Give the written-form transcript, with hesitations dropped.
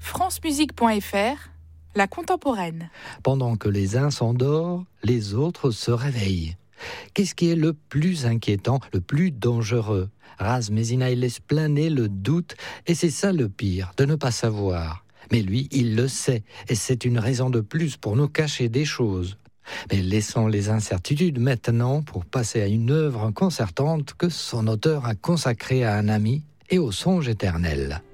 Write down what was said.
francemusique.fr, la contemporaine. Pendant que les uns s'endorment, les autres se réveillent. Qu'est-ce qui est le plus inquiétant, le plus dangereux ? Raz Mesinaï laisse planer le doute, et c'est ça le pire, de ne pas savoir. Mais lui, il le sait, et c'est une raison de plus pour nous cacher des choses. Mais laissons les incertitudes maintenant pour passer à une œuvre concertante que son auteur a consacrée à un ami et au songe éternel.